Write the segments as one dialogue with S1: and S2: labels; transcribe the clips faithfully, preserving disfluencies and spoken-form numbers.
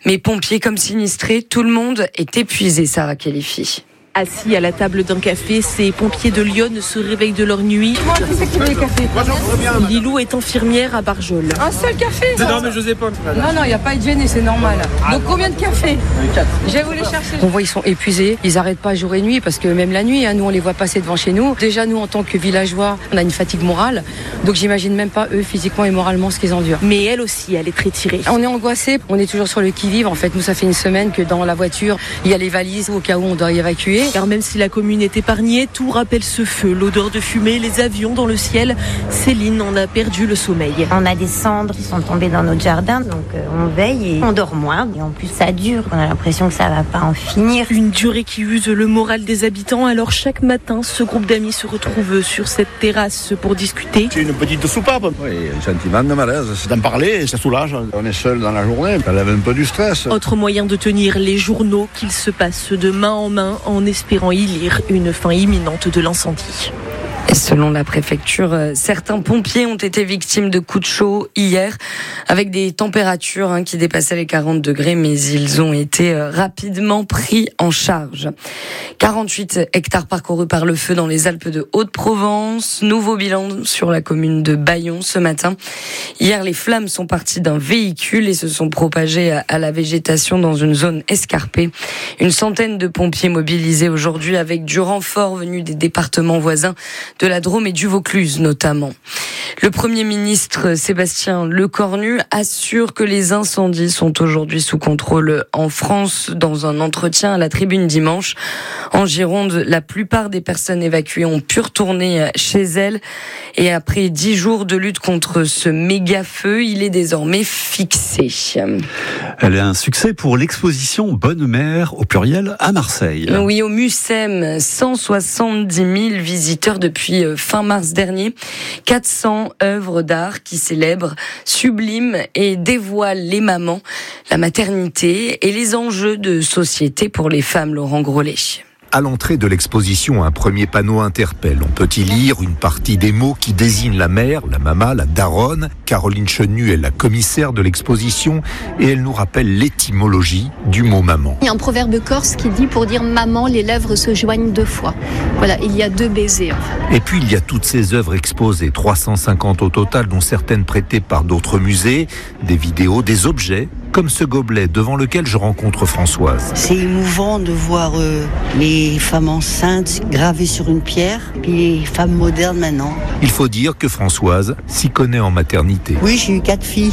S1: Mais pompiers comme sinistrés, tout le monde est épuisé, Sarah Khalifi.
S2: Assis à la table d'un café, ces pompiers de Lyon se réveillent de leur nuit.
S3: Moi, qui c'est qui veut les cafés ?
S2: Lilou est infirmière à Barjol.
S3: Un seul café ?
S4: Non, mais je sais pas.
S3: Non, non, il n'y a pas de gêne et c'est normal. Donc combien de cafés ? Je vais vous les chercher.
S1: On voit, ils sont épuisés. Ils n'arrêtent pas jour et nuit parce que même la nuit, hein, nous, on les voit passer devant chez nous. Déjà, nous, en tant que villageois, on a une fatigue morale. Donc j'imagine même pas, eux, physiquement et moralement, ce qu'ils endurent.
S2: Mais elle aussi, elle est très tirée.
S1: On est angoissés. On est toujours sur le qui-vive. En fait, nous, ça fait une semaine que dans la voiture, il y a les valises au cas où on doit y évacuer.
S2: Car même si la commune est épargnée, tout rappelle ce feu, l'odeur de fumée, les avions dans le ciel. Céline en a perdu le sommeil.
S5: On a des cendres qui sont tombées dans notre jardin, donc euh, on veille et on dort moins. Et en plus, ça dure. On a l'impression que ça va pas en finir.
S2: Une durée qui use le moral des habitants. Alors chaque matin, ce groupe d'amis se retrouve sur cette terrasse pour discuter.
S6: C'est une petite soupape. Oui, un sentiment de malaise. C'est d'en parler, ça soulage. On est seul dans la journée, ça lève un peu du stress.
S2: Autre moyen de tenir les journaux qu'ils se passent de main en main en espérant y lire une fin imminente de l'incendie.
S1: Et selon la préfecture, certains pompiers ont été victimes de coups de chaud hier, avec des températures hein, qui dépassaient les quarante degrés, mais ils ont été rapidement pris en charge. quarante-huit hectares parcourus par le feu dans les Alpes de Haute-Provence. Nouveau bilan sur la commune de Bayon ce matin. Hier, les flammes sont parties d'un véhicule et se sont propagées à la végétation dans une zone escarpée. Une centaine de pompiers mobilisés aujourd'hui avec du renfort venu des départements voisins de la Drôme et du Vaucluse notamment. Le Premier ministre Sébastien Lecornu assure que les incendies sont aujourd'hui sous contrôle en France. Dans un entretien à la Tribune dimanche, en Gironde, la plupart des personnes évacuées ont pu retourner chez elles. Et après dix jours de lutte contre ce méga feu, il est désormais fixé.
S7: Elle a un succès pour l'exposition Bonne Mère, au pluriel, à Marseille.
S1: Oui, au Mucem, cent soixante-dix mille visiteurs depuis fin mars dernier. quatre cents œuvres d'art qui célèbrent, subliment et dévoilent les mamans, la maternité et les enjeux de société pour les femmes. Laurent Grolet.
S8: À l'entrée de l'exposition, un premier panneau interpelle. On peut y lire une partie des mots qui désignent la mère, la maman, la daronne. Caroline Chenu est la commissaire de l'exposition et elle nous rappelle l'étymologie du mot maman.
S9: Il y a un proverbe corse qui dit pour dire maman, les lèvres se joignent deux fois. Voilà, il y a deux baisers en fait.
S8: Et puis il y a toutes ces œuvres exposées, trois cent cinquante au total, dont certaines prêtées par d'autres musées, des vidéos, des objets, comme ce gobelet devant lequel je rencontre Françoise.
S10: C'est émouvant de voir euh, les femmes enceintes gravées sur une pierre, puis les femmes modernes maintenant.
S8: Il faut dire que Françoise s'y connaît en maternité.
S10: Oui, j'ai eu quatre filles.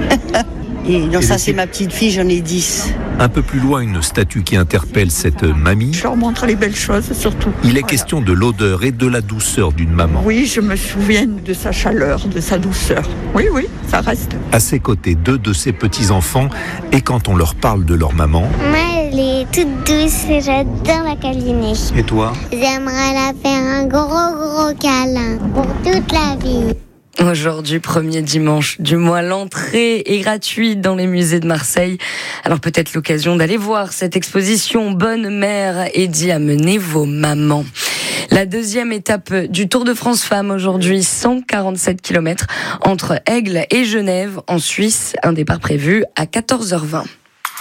S10: Et donc
S8: Et
S10: ça,
S8: le...
S10: c'est ma petite fille, j'en ai dix.
S8: Un peu plus loin, une statue qui interpelle cette mamie.
S11: Je leur montre les belles choses, surtout.
S8: Il est
S11: voilà.
S8: question de l'odeur et de la douceur d'une maman.
S11: Oui, je me souviens de sa chaleur, de sa douceur. Oui, oui, ça reste.
S8: À ses côtés, deux de ses petits-enfants. Et quand on leur parle de leur maman...
S12: Moi, elle est toute douce et j'adore la câliner.
S8: Et toi ?
S12: J'aimerais la faire un gros, gros câlin pour toute la vie.
S1: Aujourd'hui, premier dimanche du mois, l'entrée est gratuite dans les musées de Marseille. Alors peut-être l'occasion d'aller voir cette exposition Bonne Mère et d'y amener vos mamans. La deuxième étape du Tour de France Femmes aujourd'hui, cent quarante-sept kilomètres entre Aigle et Genève en Suisse. Un départ prévu à quatorze heures vingt.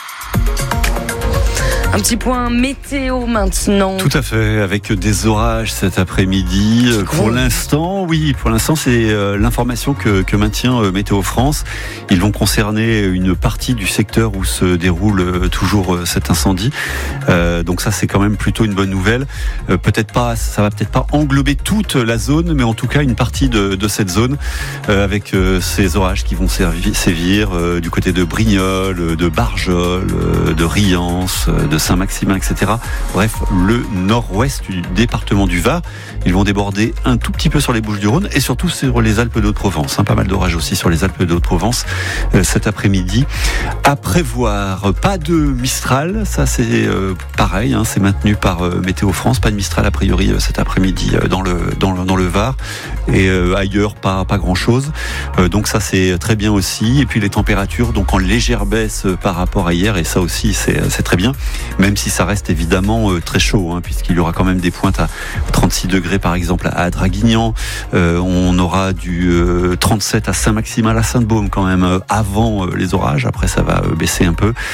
S1: Un petit point météo maintenant.
S7: Tout à fait, avec des orages cet après-midi. Pour l'instant, oui, pour l'instant, c'est l'information que, que maintient Météo France. Ils vont concerner une partie du secteur où se déroule toujours cet incendie. Euh, donc ça, c'est quand même plutôt une bonne nouvelle. Euh, peut-être pas, ça va peut-être pas englober toute la zone, mais en tout cas une partie de, de cette zone, euh, avec euh, ces orages qui vont servir, sévir euh, du côté de Brignoles, de Barjol, euh, de Riance, de Saint-Maximin, et cetera. Bref, le nord-ouest du département du Var. Ils vont déborder un tout petit peu sur les Bouches-du-Rhône et surtout sur les Alpes de Haute-Provence. Hein, pas mal d'orages aussi sur les Alpes de Haute-Provence euh, cet après-midi. À prévoir, pas de Mistral, ça c'est euh, pareil, hein, c'est maintenu par euh, Météo France. Pas de Mistral a priori euh, cet après-midi euh, dans, le, dans, le, dans le Var. Et euh, ailleurs, pas, pas grand-chose. Euh, donc ça c'est très bien aussi. Et puis les températures donc en légère baisse euh, par rapport à hier. Et ça aussi c'est, c'est très bien. Même si ça reste évidemment euh, très chaud, hein, puisqu'il y aura quand même des pointes à trente-six degrés par exemple à Draguignan. Euh, on aura du euh, trente-sept à Saint-Maximin, à la Sainte-Baume quand même euh, avant euh, les orages. Après ça va euh, baisser un peu.